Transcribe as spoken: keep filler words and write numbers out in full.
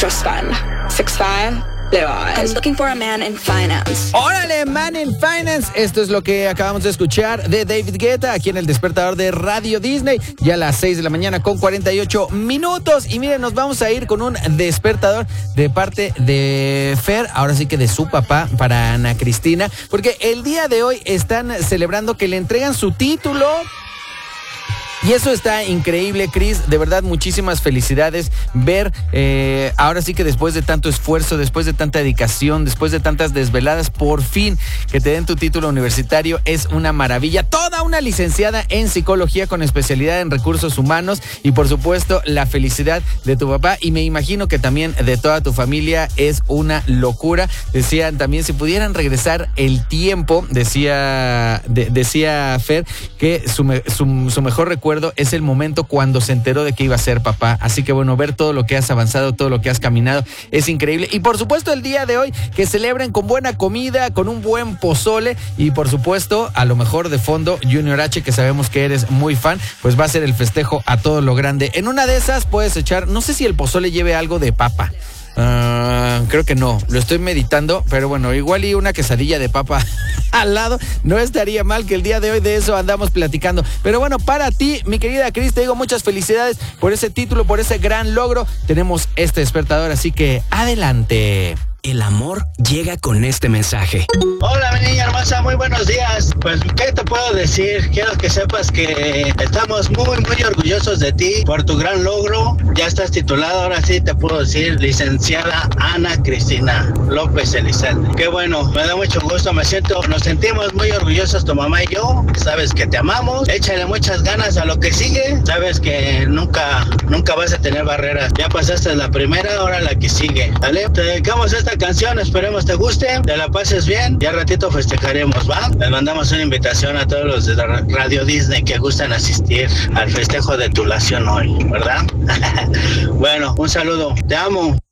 Jostein, six five, blue eyes. I'm looking for a man in finance. ¡Órale, Man in Finance! Esto es lo que acabamos de escuchar de David Guetta aquí en el despertador de Radio Disney. Ya a las seis de la mañana con cuarenta y ocho minutos. Y miren, nos vamos a ir con un despertador de parte de Fer, ahora sí que de su papá, para Ana Cristina, porque el día de hoy están celebrando que le entregan su título. Y eso está increíble, Cris. De verdad, muchísimas felicidades. Ver, eh, ahora sí que después de tanto esfuerzo, después de tanta dedicación, después de tantas desveladas, por fin que te den tu título universitario es una maravilla. Toda una licenciada en psicología con especialidad en recursos humanos y, por supuesto, la felicidad de tu papá. Y me imagino que también de toda tu familia es una locura. Decían también, si pudieran regresar el tiempo, decía, de, decía Fer, que su, su, su mejor recuerdo es el momento cuando se enteró de que iba a ser papá. Así que bueno, ver todo lo que has avanzado, todo lo que has caminado es increíble. Y por supuesto el día de hoy que celebren con buena comida, con un buen pozole y por supuesto a lo mejor de fondo Junior H, que sabemos que eres muy fan, pues va a ser el festejo a todo lo grande. En una de esas puedes echar, no sé si el pozole lleve algo de papa. Uh, creo que no, lo estoy meditando, pero bueno, igual y una quesadilla de papa al lado, no estaría mal, que el día de hoy de eso andamos platicando. Pero bueno, para ti, mi querida Cris, te digo muchas felicidades por ese título, por ese gran logro. Tenemos este despertador, así que adelante. El amor llega con este mensaje. Hola, mi niña hermosa, muy buenos días. Pues, ¿qué te puedo decir? Quiero que sepas que estamos muy, muy orgullosos de ti por tu gran logro. Ya estás titulada, ahora sí te puedo decir, licenciada Ana Cristina López Elizalde. Qué bueno, me da mucho gusto, me siento, nos sentimos muy orgullosos tu mamá y yo. Sabes que te amamos, échale muchas ganas a lo que sigue. Sabes que nunca, nunca vas a tener barreras. Ya pasaste la primera, ahora la que sigue, ¿vale? Te dedicamos esta canción, esperemos te guste, te la pases bien, ya ratito festejaremos, ¿va? Les mandamos una invitación a todos los de Radio Disney que gustan asistir al festejo de tu titulación hoy, ¿verdad? Bueno, un saludo, te amo.